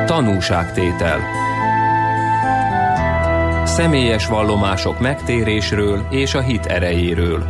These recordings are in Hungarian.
Tanúságtétel. Személyes vallomások megtérésről és a hit erejéről.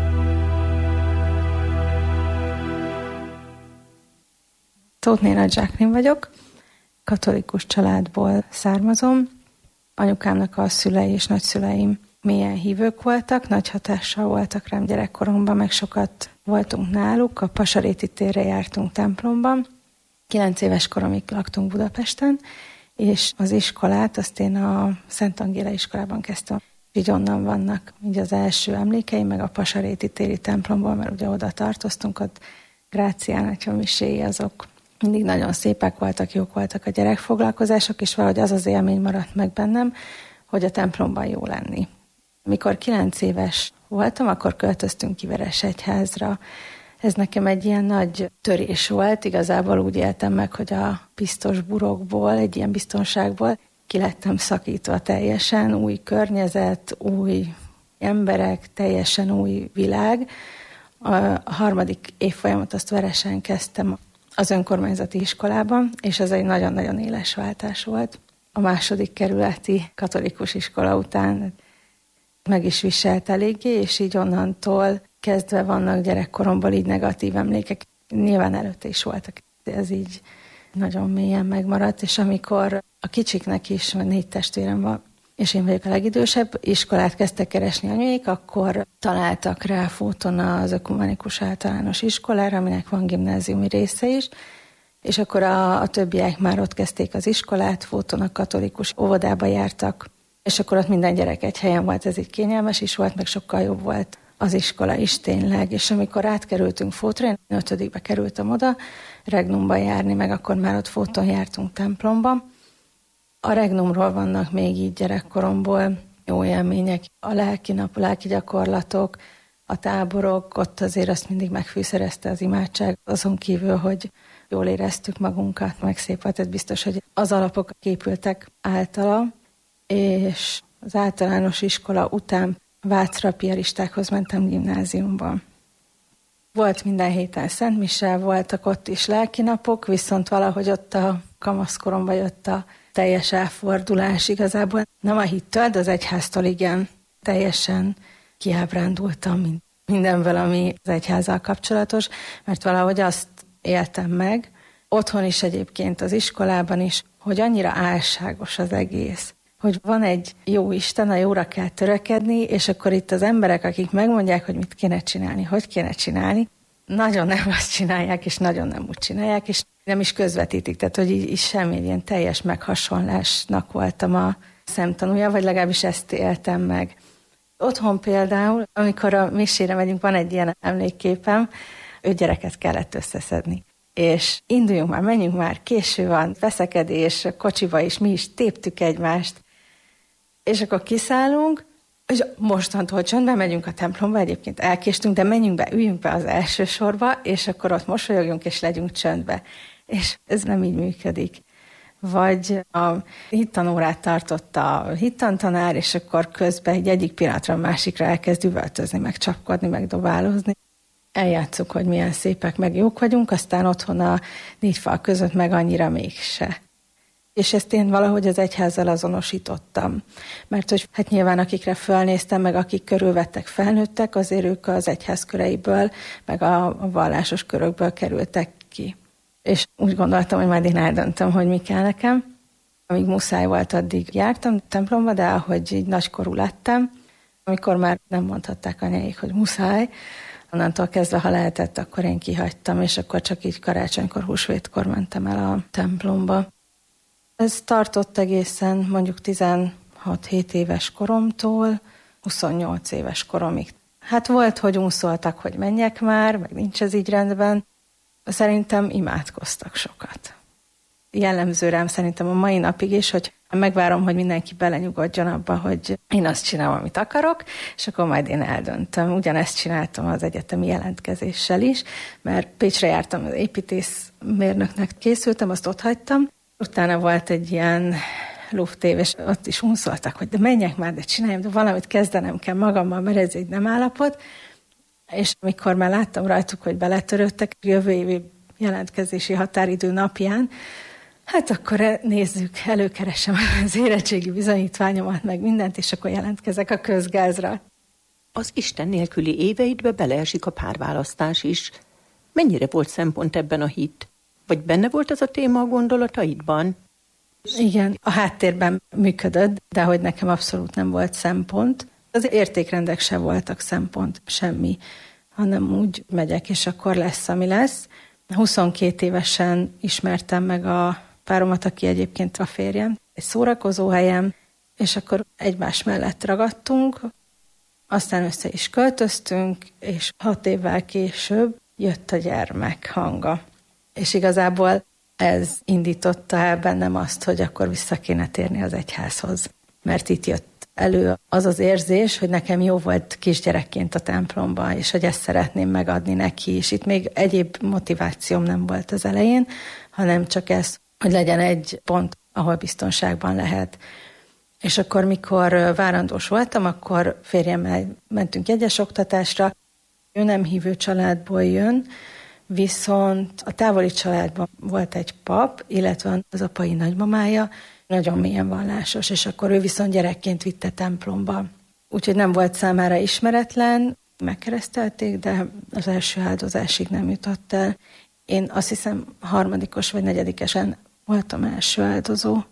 Tóth Nénad Zsákné vagyok, katolikus családból származom. Anyukámnak a szülei és nagyszüleim mélyen hívők voltak, nagy hatással voltak rám gyerekkoromban, meg sokat voltunk náluk, a Pasaréti térre jártunk templomban. 9 éves koromig laktunk Budapesten, és az iskolát azt én a Szent Angéla iskolában kezdtem. Így onnan vannak így az első emlékeim, meg a Pasaréti téri templomból, mert ugye oda tartoztunk, ott Grácián atya miséi azok mindig nagyon szépek voltak, jók voltak a gyerekfoglalkozások, és valahogy az az élmény maradt meg bennem, hogy a templomban jó lenni. Mikor 9 éves voltam, akkor költöztünk ki Veresegyházra. Ez nekem egy ilyen nagy törés volt, igazából úgy éltem meg, hogy a biztos burokból, egy ilyen biztonságból ki lettem szakítva teljesen, új környezet, új emberek, teljesen új világ. A 3. évfolyamot azt Veresen kezdtem az önkormányzati iskolában, és ez egy nagyon-nagyon éles váltás volt. A 2. kerületi katolikus iskola után meg is viselt eléggé, és így onnantól kezdve vannak gyerekkoromból így negatív emlékek. Nyilván előtte is voltak. Ez így nagyon mélyen megmaradt, és amikor a kicsiknek is, 4 testvérem van, és én vagyok a legidősebb, iskolát kezdtek keresni anyuék, akkor találtak rá Fóton az Ökumenikus Általános Iskolára, aminek van gimnáziumi része is, és akkor a többiek már ott kezdték az iskolát, Fóton a katolikus óvodába jártak, és akkor ott minden gyerek egy helyen volt, ez így kényelmes is volt, meg sokkal jobb volt az iskola is tényleg, és amikor átkerültünk Fótra, én 5. kerültem oda Regnumba járni, meg akkor már ott Fóton jártunk templomba. A Regnumról vannak még így gyerekkoromból jó élmények, a lelki nap, a lelki gyakorlatok, a táborok, ott azért azt mindig megfűszerezte az imádság, azon kívül, hogy jól éreztük magunkat, meg szép volt, ez biztos, hogy az alapok képültek általa, és az általános iskola után Vácra piaristákhoz mentem gimnáziumban. Volt minden héten szentmise, voltak ott is lelkinapok, viszont valahogy ott a kamaszkoromban jött a teljes elfordulás igazából. Nem a hittől, de az egyháztól igen. Teljesen kiábrándultam mindenvel, ami az egyházzal kapcsolatos, mert valahogy azt éltem meg, otthon is egyébként, az iskolában is, hogy annyira álságos az egész. Hogy van egy jó Isten, a jóra kell törekedni, és akkor itt az emberek, akik megmondják, hogy mit kéne csinálni, hogy kéne csinálni, nagyon nem azt csinálják, és nagyon nem úgy csinálják, és nem is közvetítik. Tehát, hogy így semmi ilyen teljes meghasonlásnak voltam a szemtanúja, vagy legalábbis ezt éltem meg. Otthon például, amikor a misére megyünk, van egy ilyen emlékképem, 5 gyereket kellett összeszedni. És induljunk már, menjünk már, késő van, veszekedés, kocsiba is, mi is téptük egymást. És akkor kiszállunk, és mostantól csöndben megyünk a templomba, egyébként elkéstünk, de menjünk be, üljünk be az első sorba, és akkor ott mosolyogjunk, és legyünk csöndbe. És ez nem így működik. Vagy a hittanórát tartott a hittantanár, és akkor közben egyik pillanatra a másikra elkezd üvöltözni, meg csapkodni, meg dobálózni. Eljátszuk, hogy milyen szépek, meg jók vagyunk, aztán otthon a 4 fal között meg annyira mégse. És ezt én valahogy az egyházzal azonosítottam. Mert hogy hát nyilván akikre fölnéztem, meg akik körülvettek, felnőttek, azért ők az egyház köreiből, meg a vallásos körökből kerültek ki. És úgy gondoltam, hogy majd én eldöntöm, hogy mi kell nekem. Amíg muszáj volt, addig jártam templomba, de ahogy így nagykorú lettem, amikor már nem mondhatták anyáik, hogy muszáj, onnantól kezdve, ha lehetett, akkor én kihagytam, és akkor csak így karácsonykor, húsvétkor mentem el a templomba. Ez tartott egészen mondjuk 16-7 éves koromtól 28 éves koromig. Hát volt, hogy unszoltak, hogy menjek már, meg nincs ez így rendben. Szerintem imádkoztak sokat. Jellemző rám szerintem a mai napig is, hogy megvárom, hogy mindenki belenyugodjon abba, hogy én azt csinálom, amit akarok, és akkor majd én eldöntöm. Ugyanezt csináltam az egyetemi jelentkezéssel is, mert Pécsre jártam, az építészmérnöknek készültem, azt ott hagytam. Utána volt egy ilyen luftév, és ott is unszoltak, hogy de menjek már, de csináljam, de valamit kezdenem kell magammal, mert ez így nem állapot. És amikor már láttam rajtuk, hogy beletörődtek, jövő évi jelentkezési határidő napján, Hát akkor nézzük, előkeresem az érettségi bizonyítványomat, meg mindent, és akkor jelentkezek a közgázra. Az Isten nélküli éveidbe beleesik a párválasztás is. Mennyire volt szempont ebben a hit? Vagy benne volt ez a téma a gondolataidban? Igen, a háttérben működött, de hogy nekem abszolút nem volt szempont. Az értékrendek se voltak szempont, semmi, hanem úgy megyek, és akkor lesz, ami lesz. 22 évesen ismertem meg a páromat, aki egyébként a férjem, egy szórakozóhelyen, és akkor egymás mellett ragadtunk, aztán össze is költöztünk, és 6 évvel később jött a gyermek hanga. És igazából ez indította el bennem azt, hogy akkor vissza kéne térni az egyházhoz. Mert itt jött elő az az érzés, hogy nekem jó volt kisgyerekként a templomban, és hogy ezt szeretném megadni neki is. Itt még egyéb motivációm nem volt az elején, hanem csak ez, hogy legyen egy pont, ahol biztonságban lehet. És akkor, mikor várandós voltam, akkor férjemmel mentünk egyes oktatásra. Ő nem hívő családból jön, viszont a távoli családban volt egy pap, illetve az apai nagymamája, nagyon mélyen vallásos, és akkor ő viszont gyerekként vitte templomba. Úgyhogy nem volt számára ismeretlen, megkeresztelték, de az első áldozásig nem jutott el. Én azt hiszem 3. vagy 4. voltam első áldozó.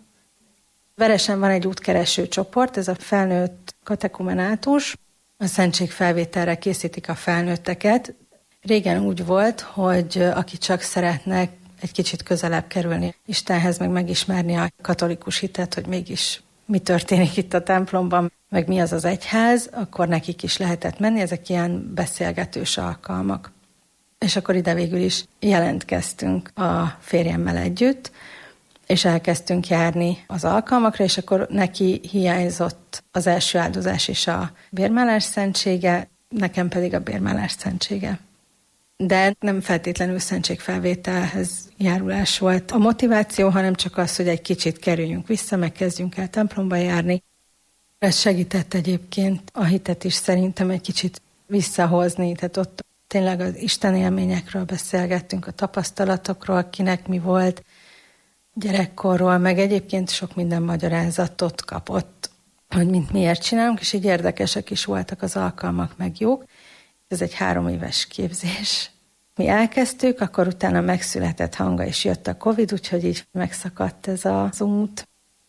Veresen van egy útkereső csoport, ez a felnőtt katekumenátus. A szentségfelvételre készítik a felnőtteket. Régen úgy volt, hogy aki csak szeretne egy kicsit közelebb kerülni Istenhez, meg megismerni a katolikus hitet, hogy mégis mi történik itt a templomban, meg mi az az egyház, akkor nekik is lehetett menni, ezek ilyen beszélgetős alkalmak. És akkor ide végül is jelentkeztünk a férjemmel együtt, és elkezdtünk járni az alkalmakra, és akkor neki hiányzott az első áldozás és a bérmálás szentsége, nekem pedig a bérmálás szentsége. De nem feltétlenül szentségfelvételhez járulás volt a motiváció, hanem csak az, hogy egy kicsit kerüljünk vissza, meg kezdjünk el templomba járni. Ez segített egyébként a hitet is szerintem egy kicsit visszahozni, tehát ott tényleg az Isten élményekről beszélgettünk, a tapasztalatokról, kinek mi volt, gyerekkorról, meg egyébként sok minden magyarázatot kapott, hogy miért csinálunk, és így érdekesek is voltak az alkalmak, meg jók. Ez egy 3 éves képzés. Mi elkezdtük, akkor utána megszületett hanga, és jött a Covid, úgyhogy így megszakadt ez az út.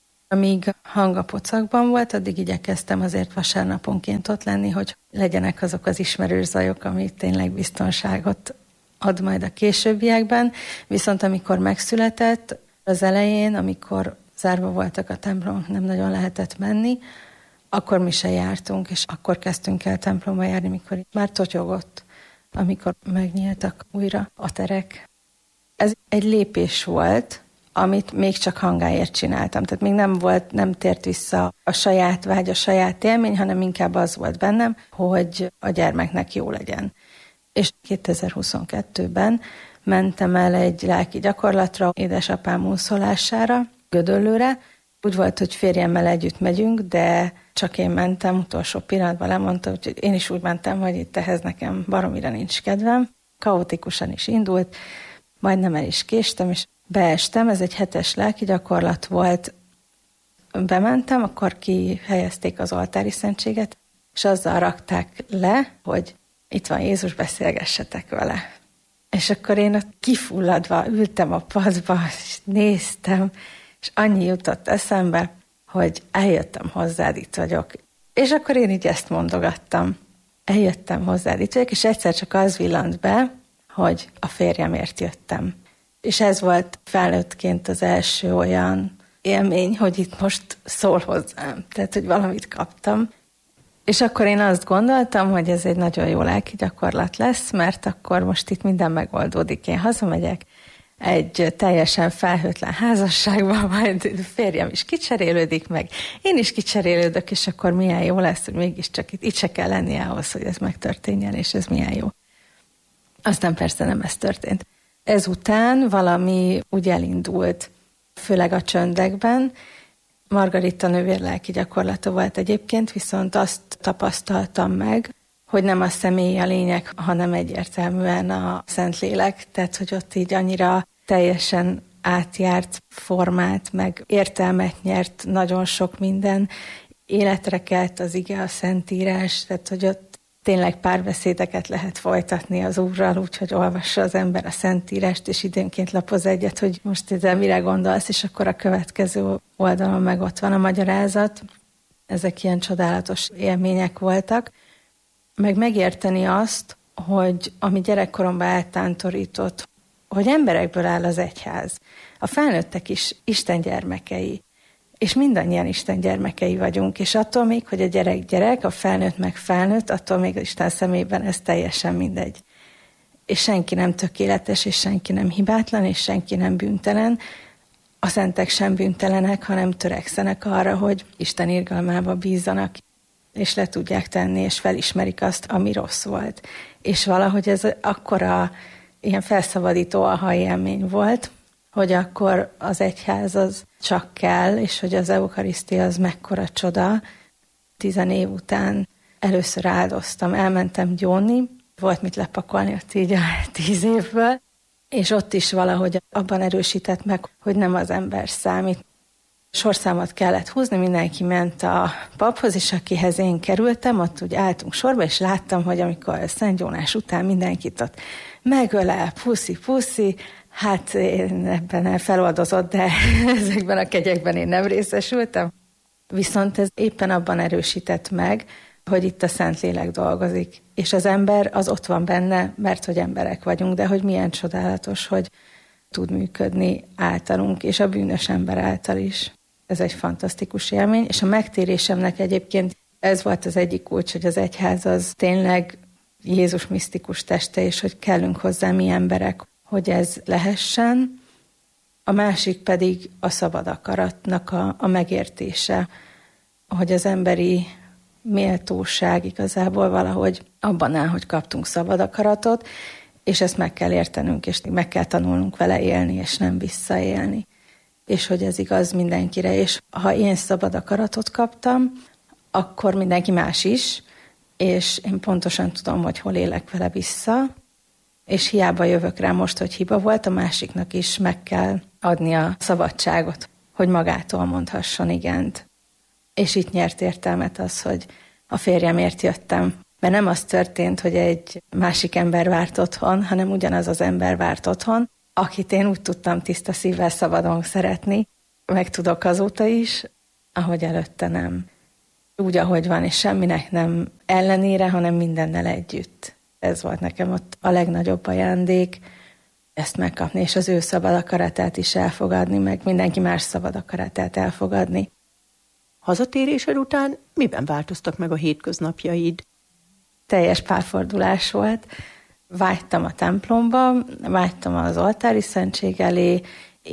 Amíg hanga pocakban volt, addig igyekeztem azért vasárnaponként ott lenni, hogy legyenek azok az ismerős zajok, ami tényleg biztonságot ad majd a későbbiekben. Viszont amikor megszületett, az elején, amikor zárva voltak a templomok, nem nagyon lehetett menni, akkor mi se jártunk, és akkor kezdtünk el templomba járni, mikor már totyogott, amikor megnyíltak újra a terek. Ez egy lépés volt, amit még csak hangáért csináltam. Tehát még nem tért vissza a saját vágy, a saját élmény, hanem inkább az volt bennem, hogy a gyermeknek jó legyen. És 2022-ben mentem el egy lelki gyakorlatra, édesapám úszolására, Gödöllőre. Úgy volt, hogy férjemmel együtt megyünk, de csak én mentem, utolsó pillanatban lemondta, úgyhogy én is úgy mentem, hogy itt ehhez nekem baromira nincs kedvem. Kaotikusan is indult, majdnem el is késtem, és beestem, ez egy 7-es lelki gyakorlat volt. Bementem, akkor kihelyezték az oltári szentséget, és azzal rakták le, hogy itt van Jézus, beszélgessetek vele. És akkor én ott kifulladva ültem a padba, és néztem, és annyi jutott eszembe, hogy eljöttem hozzád, itt vagyok. És akkor én így ezt mondogattam. Eljöttem hozzád, itt vagyok, és egyszer csak az villant be, hogy a férjemért jöttem. És ez volt felnőttként az első olyan élmény, hogy itt most szól hozzám. Tehát, hogy valamit kaptam. És akkor én azt gondoltam, hogy ez egy nagyon jó lelki gyakorlat lesz, mert akkor most itt minden megoldódik. Én hazamegyek egy teljesen felhőtlen házasságban, majd férjem is kicserélődik meg, én is kicserélődök, és akkor milyen jó lesz, hogy mégiscsak itt se kell lenni ahhoz, hogy ez megtörténjen, és ez milyen jó. Aztán persze nem ez történt. Ezután valami úgy elindult, főleg a csöndekben. Margarita nővér lelki gyakorlata volt egyébként, viszont azt tapasztaltam meg, hogy nem a személy a lényeg, hanem egyértelműen a Szentlélek, tehát hogy ott így annyira teljesen átjárt formát, meg értelmet nyert nagyon sok minden, életre kelt az ige, a Szentírás, tehát hogy ott tényleg párbeszédeket lehet folytatni az Úrral, úgyhogy olvassa az ember a Szentírást, és időnként lapoz egyet, hogy most ezzel mire gondolsz, és akkor a következő oldalon meg ott van a magyarázat. Ezek ilyen csodálatos élmények voltak. Meg megérteni azt, hogy ami gyerekkoromban eltántorított, hogy emberekből áll az egyház. A felnőttek is Isten gyermekei, és mindannyian Isten gyermekei vagyunk, és attól még, hogy a gyerek gyerek, a felnőtt meg felnőtt, attól még Isten szemében ez teljesen mindegy. És senki nem tökéletes, és senki nem hibátlan, és senki nem bűntelen. A szentek sem bűntelenek, hanem törekszenek arra, hogy Isten irgalmába bízzanak, és le tudják tenni, és felismerik azt, ami rossz volt. És valahogy ez akkora ilyen felszabadító aha élmény volt, hogy akkor az egyház az csak kell, és hogy az eukarisztia az mekkora csoda. 10 év után először áldoztam, elmentem gyónni, volt mit lepakolni ott így a 10 évből, és ott is valahogy abban erősített meg, hogy nem az ember számít. Sorszámot kellett húzni, mindenki ment a paphoz, és akihez én kerültem, ott úgy álltunk sorba, és láttam, hogy amikor Szent Jónás után mindenkit ott megölel, puszi, hát én ebben feloldozott, de ezekben a kegyekben én nem részesültem. Viszont ez éppen abban erősített meg, hogy itt a Szentlélek dolgozik. És az ember az ott van benne, mert hogy emberek vagyunk, de hogy milyen csodálatos, hogy tud működni általunk, és a bűnös ember által is. Ez egy fantasztikus élmény, és a megtérésemnek egyébként ez volt az egyik kulcs, hogy az egyház az tényleg Jézus misztikus teste, és hogy kellünk hozzá mi emberek, hogy ez lehessen. A másik pedig a szabad akaratnak a megértése, hogy az emberi méltóság igazából valahogy abban áll, hogy kaptunk szabad akaratot, és ezt meg kell értenünk, és meg kell tanulnunk vele élni, és nem visszaélni. És hogy ez igaz mindenkire, és ha én szabad akaratot kaptam, akkor mindenki más is, és én pontosan tudom, hogy hol élek vele vissza, és hiába jövök rá most, hogy hiba volt, a másiknak is meg kell adni a szabadságot, hogy magától mondhasson igent. És itt nyert értelmet az, hogy a férjemért jöttem. Mert nem az történt, hogy egy másik ember várt otthon, hanem ugyanaz az ember várt otthon, akit én úgy tudtam tiszta szívvel szabadon szeretni, meg tudok azóta is, ahogy előtte nem. Úgy, ahogy van, és semminek nem ellenére, hanem mindennel együtt. Ez volt nekem ott a legnagyobb ajándék, ezt megkapni, és az ő szabad akaratát is elfogadni, meg mindenki más szabad akaratát elfogadni. Hazatérésed után miben változtak meg a hétköznapjaid? Teljes pálfordulás volt. Vágytam a templomba, vágytam az oltári szentség elé,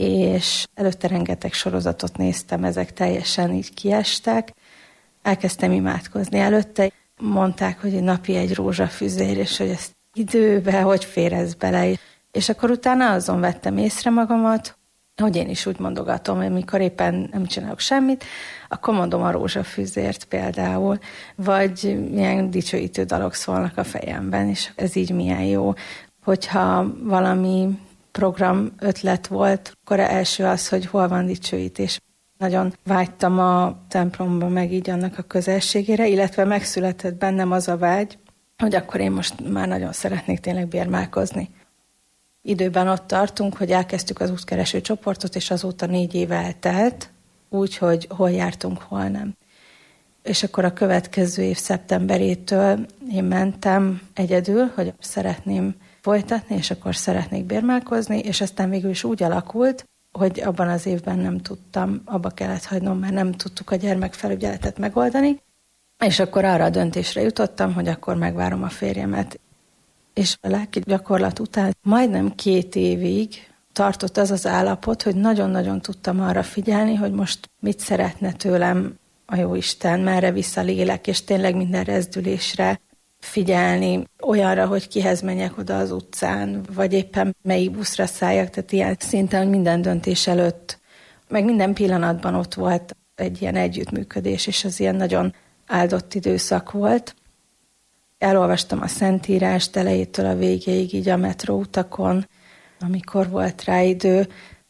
és előtte rengeteg sorozatot néztem, ezek teljesen így kiestek. Elkezdtem imádkozni előtte. Mondták, hogy napi egy rózsafüzér, és hogy ezt időbe, hogy fér ez bele. És akkor utána azon vettem észre magamat, hogy én is úgy mondogatom, hogy mikor éppen nem csinálok semmit, akkor mondom a rózsafüzért például, vagy milyen dicsőítő dalok szólnak a fejemben, és ez így milyen jó. Hogyha valami program ötlet volt, akkor első az, hogy hol van dicsőítés. Nagyon vágytam a templomba meg így annak a közelségére, illetve megszületett bennem az a vágy, hogy akkor én most már nagyon szeretnék tényleg bérmálkozni. Időben ott tartunk, hogy elkezdtük az útkereső csoportot, és azóta 4 év eltelt, úgyhogy hol jártunk, hol nem. És akkor a következő év szeptemberétől én mentem egyedül, hogy szeretném folytatni, és akkor szeretnék bérmálkozni, és aztán végül is úgy alakult, hogy abban az évben nem tudtam, abba kellett hagynom, mert nem tudtuk a gyermekfelügyeletet megoldani, és akkor arra a döntésre jutottam, hogy akkor megvárom a férjemet. És a lelki gyakorlat után majdnem 2 évig tartott az az állapot, hogy nagyon-nagyon tudtam arra figyelni, hogy most mit szeretne tőlem a Jóisten, merre visz a lélek, és tényleg minden rezdülésre figyelni, olyanra, hogy kihez menjek oda az utcán, vagy éppen melyik buszra szálljak, tehát ilyen szinten, hogy minden döntés előtt, meg minden pillanatban ott volt egy ilyen együttműködés, és az ilyen nagyon áldott időszak volt. Elolvastam a Szentírást elejétől a végéig, így a metróutakon, amikor volt rá idő,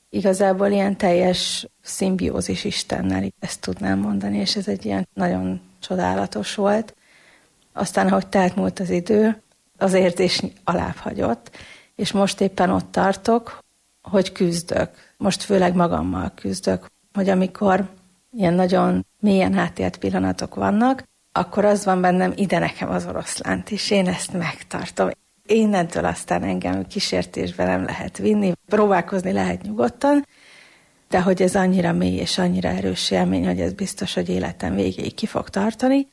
igazából ilyen teljes szimbiózis Istennel, ezt tudnám mondani, és ez egy ilyen nagyon csodálatos volt. Aztán, ahogy telt múlt az idő, az érzés alább hagyott, és most éppen ott tartok, hogy küzdök. Most főleg magammal küzdök, hogy amikor ilyen nagyon mélyen átélt pillanatok vannak, akkor az van bennem, ide nekem az oroszlánt, és én ezt megtartom. Innentől aztán engem kísértésbe nem lehet vinni, próbálkozni lehet nyugodtan, de hogy ez annyira mély és annyira erős élmény, hogy ez biztos, hogy életem végéig ki fog tartani,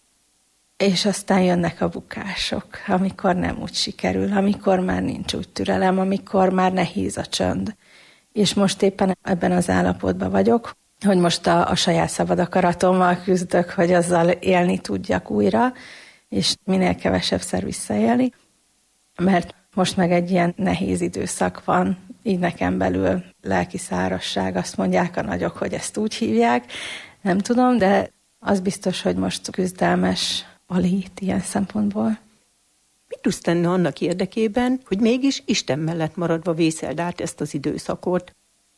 és aztán jönnek a bukások, amikor nem úgy sikerül, amikor már nincs úgy türelem, amikor már nehéz a csönd. És most éppen ebben az állapotban vagyok, hogy most a saját szabad akaratommal küzdök, hogy azzal élni tudjak újra, és minél kevesebbszer visszaélni, mert most meg egy ilyen nehéz időszak van, így nekem belül lelki szárazság, azt mondják a nagyok, hogy ezt úgy hívják, nem tudom, de az biztos, hogy most küzdelmes a lét ilyen szempontból. Mit tudsz tenni annak érdekében, hogy mégis Isten mellett maradva vészeld át ezt az időszakot?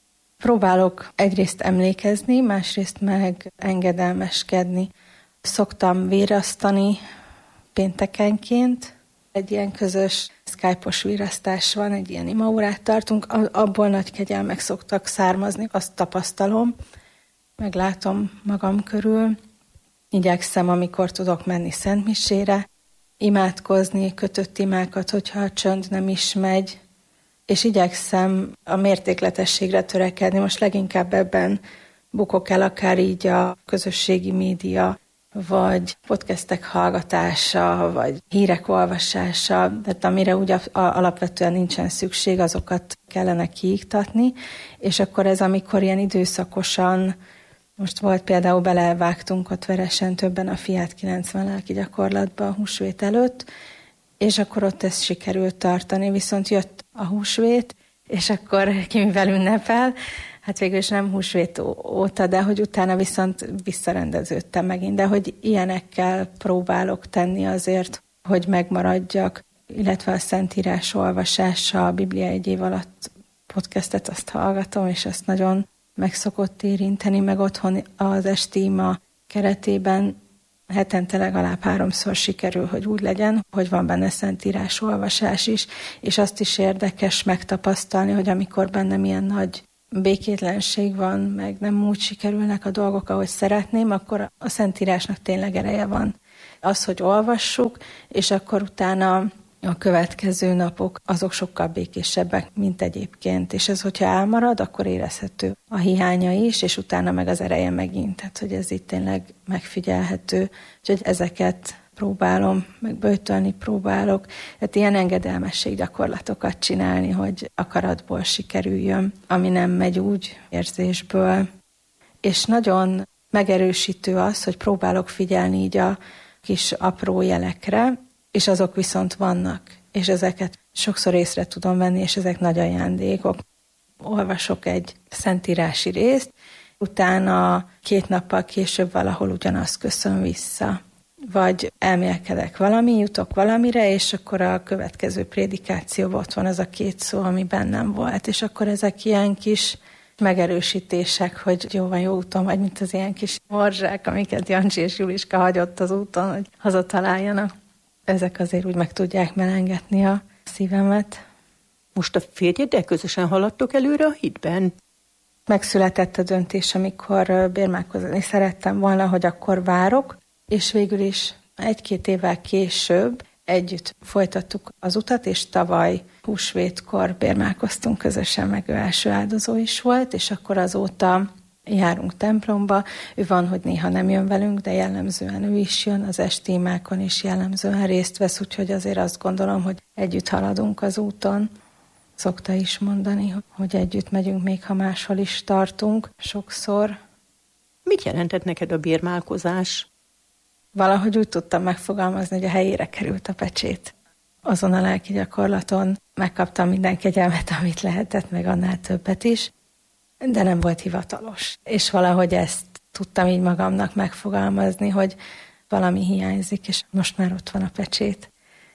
Próbálok egyrészt emlékezni, másrészt meg engedelmeskedni. Szoktam vérasztani péntekenként. Egy ilyen közös Skype-os vérasztás van, egy ilyen imaórát tartunk, abból nagy kegyelmek szoktak származni, azt tapasztalom, meglátom magam körül. Igyekszem, amikor tudok menni szentmisére, imádkozni, kötött imákat, hogyha a csönd nem is megy, és igyekszem a mértékletességre törekedni. Most leginkább ebben bukok el, akár így a közösségi média, vagy podcastek hallgatása, vagy hírek olvasása, tehát amire úgy alapvetően nincsen szükség, azokat kellene kiiktatni, és akkor ez, amikor ilyen időszakosan, most volt például belevágtunk ott Veresen többen a Fiat 90 lelki gyakorlatba a húsvét előtt, és akkor ott ezt sikerült tartani, viszont jött a húsvét, és akkor ki mivel ünnepel, hát végül is nem húsvét óta, de hogy utána viszont visszarendeződtem megint, de hogy ilyenekkel próbálok tenni azért, hogy megmaradjak, illetve a Szentírás olvasása, a Biblia egy év alatt podcastet azt hallgatom, és azt nagyon meg szokott érinteni, meg otthon az esti ima keretében hetente legalább 3-szor sikerül, hogy úgy legyen, hogy van benne Szentírás olvasás is, és azt is érdekes megtapasztalni, hogy amikor bennem ilyen nagy békétlenség van, meg nem úgy sikerülnek a dolgok, ahogy szeretném, akkor a Szentírásnak tényleg ereje van. Az, hogy olvassuk, és akkor utána a következő napok azok sokkal békésebbek, mint egyébként. És ez, hogyha elmarad, akkor érezhető a hiánya is, és utána meg az ereje megint. Tehát, hogy ez itt tényleg megfigyelhető. Úgyhogy ezeket próbálom, meg böjtölni próbálok. Tehát ilyen engedelmesség gyakorlatokat csinálni, hogy akaratból sikerüljön, ami nem megy úgy érzésből. És nagyon megerősítő az, hogy próbálok figyelni így a kis apró jelekre, és azok viszont vannak, és ezeket sokszor észre tudom venni, és ezek nagy ajándékok. Olvasok egy szentírási részt, utána 2 nappal később valahol ugyanazt köszön vissza. Vagy elmélkedek jutok valamire, és akkor a következő prédikációban ott van az a 2 szó, ami bennem volt, és akkor ezek ilyen kis megerősítések, hogy jó van, jó úton vagy, mint az ilyen kis morzsák, amiket Jancsi és Juliska hagyott az úton, hogy hazataláljanak. Ezek azért úgy meg tudják melengetni a szívemet. Most a férjeddel közösen haladtok előre a hitben? Megszületett a döntés, amikor bérmálkozni szerettem volna, hogy akkor várok, és végül is 1-2 évvel később együtt folytattuk az utat, és tavaly húsvétkor bérmálkoztunk közösen, meg ő első áldozó is volt, és akkor azóta járunk templomba. Ő van, hogy néha nem jön velünk, de jellemzően ő is jön, az esti imákon is jellemzően részt vesz, úgyhogy azért azt gondolom, hogy együtt haladunk az úton. Szokta is mondani, hogy együtt megyünk, még ha máshol is tartunk sokszor. Mit jelentett neked a bérmálkozás? Valahogy úgy tudtam megfogalmazni, hogy a helyére került a pecsét. Azon a lelki gyakorlaton megkaptam minden kegyelmet, amit lehetett, meg annál többet is, de nem volt hivatalos. És valahogy ezt tudtam így magamnak megfogalmazni, hogy valami hiányzik, és most már ott van a pecsét.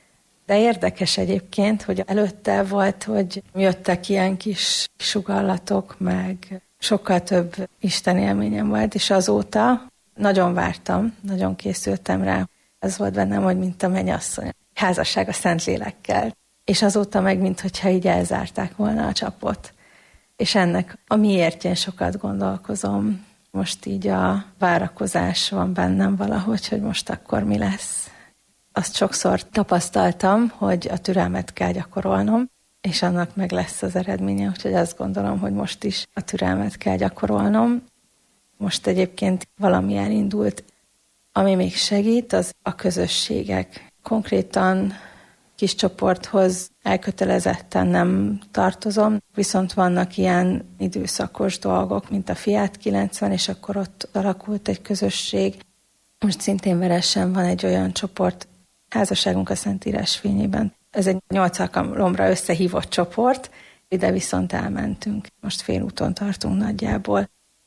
De érdekes egyébként, hogy előtte volt, hogy jöttek ilyen kis sugallatok, meg sokkal több istenélményem volt, és azóta nagyon vártam, nagyon készültem rá. Az volt bennem, hogy mint a mennyasszony. Házasság a Szentlélekkel. És azóta meg, minthogyha így elzárták volna a csapot. És ennek a miértjén sokat gondolkozom. Most így a várakozás van bennem valahogy, hogy most akkor mi lesz. Azt sokszor tapasztaltam, hogy a türelmet kell gyakorolnom, és annak meg lesz az eredménye, úgyhogy azt gondolom, hogy most is a türelmet kell gyakorolnom. Most egyébként valami elindult, ami még segít, az a közösségek. Konkrétan kis csoporthoz elkötelezetten nem tartozom, viszont vannak ilyen időszakos dolgok, mint a Fiat 90, és akkor ott alakult egy közösség. Most szintén Veresen van egy olyan csoport, Házasságunk a Szentírás fényében. Ez egy 8 alkalomra összehívott csoport, ide viszont elmentünk. Most félúton tartunk nagyjából.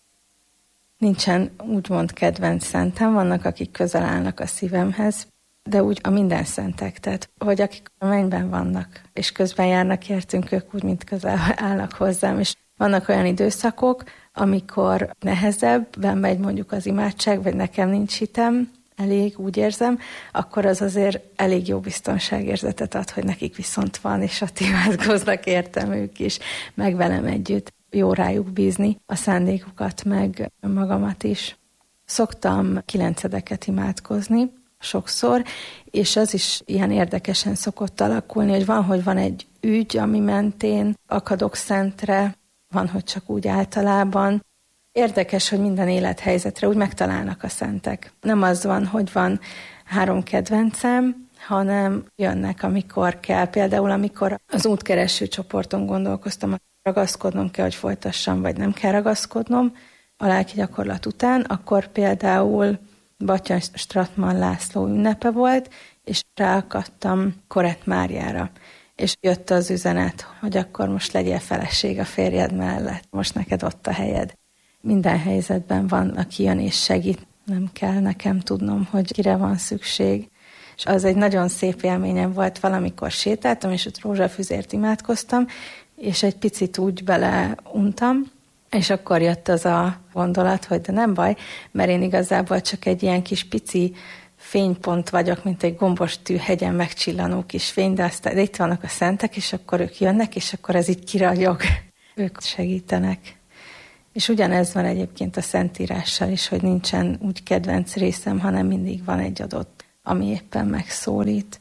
Nincsen úgymond kedvenc szentem, vannak, akik közel állnak a szívemhez, de úgy a minden szentek, tehát hogy akik a mennyben vannak, és közben járnak értünk, ők úgy, mint közel állnak hozzám, és vannak olyan időszakok, amikor nehezebben megy mondjuk az imádság, vagy nekem nincs hitem, elég, úgy érzem, akkor az azért elég jó biztonságérzetet ad, hogy nekik viszont van, és ott imádkoznak értem ők is, meg velem együtt. Jó rájuk bízni a szándékukat, meg magamat is. Szoktam 9-edeket imádkozni sokszor, és az is ilyen érdekesen szokott alakulni, hogy van egy ügy, ami mentén akadok szentre, van, hogy csak úgy általában. Érdekes, hogy minden élethelyzetre úgy megtalálnak a szentek. Nem az van, hogy van 3 kedvencem, hanem jönnek, amikor kell. Például, amikor az útkereső csoporton gondolkoztam, ragaszkodnom kell, hogy folytassam, vagy nem kell ragaszkodnom a lelki gyakorlat után, akkor például Batthyány Stratman László ünnepe volt, és ráakadtam Korett Máriára. És jött az üzenet, hogy akkor most legyél feleség a férjed mellett, most neked ott a helyed. Minden helyzetben van, aki jön és segít, nem kell nekem tudnom, hogy kire van szükség. És az egy nagyon szép élményem volt, valamikor sétáltam, és ott rózsafüzért imádkoztam, és egy picit úgy beleuntam, és akkor jött az a gondolat, hogy de nem baj, mert én igazából csak egy ilyen kis pici fénypont vagyok, mint egy gombos tűhegyen megcsillanó kis fény, de aztán itt vannak a szentek, és akkor ők jönnek, és akkor ez így kiragyog. Ők segítenek. És ugyanez van egyébként a Szentírással is, hogy nincsen úgy kedvenc részem, hanem mindig van egy adott, ami éppen megszólít.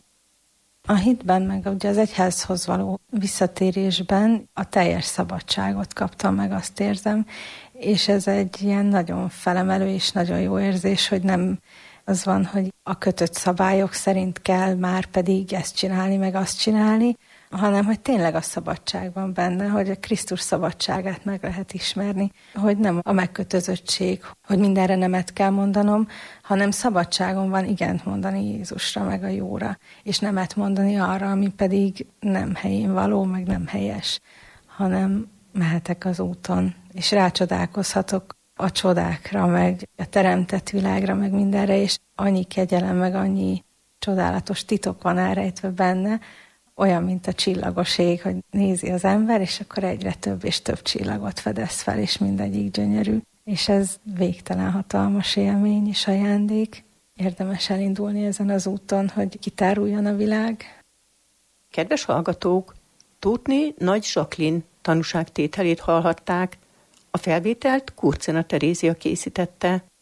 A hitben, meg ugye az egyházhoz való visszatérésben a teljes szabadságot kaptam meg, azt érzem, és ez egy ilyen nagyon felemelő és nagyon jó érzés, hogy nem az van, hogy a kötött szabályok szerint kell már pedig ezt csinálni, meg azt csinálni, hanem hogy tényleg a szabadság van benne, hogy a Krisztus szabadságát meg lehet ismerni, hogy nem a megkötözöttség, hogy mindenre nemet kell mondanom, hanem szabadságom van igent mondani Jézusra, meg a jóra, és nemet mondani arra, ami pedig nem helyén való, meg nem helyes, hanem mehetek az úton, és rácsodálkozhatok a csodákra, meg a teremtett világra, meg mindenre, és annyi kegyelem, meg annyi csodálatos titok van elrejtve benne, olyan, mint a csillagos ég, hogy nézi az ember, és akkor egyre több és több csillagot fedez fel, és mindegyik gyönyörű. És ez végtelen hatalmas élmény és ajándék. Érdemes elindulni ezen az úton, hogy kitáruljon a világ. Kedves hallgatók, Tóthné Nagy Zsaklin tanúságtételét hallhatták. A felvételt Kurcena Terézia készítette.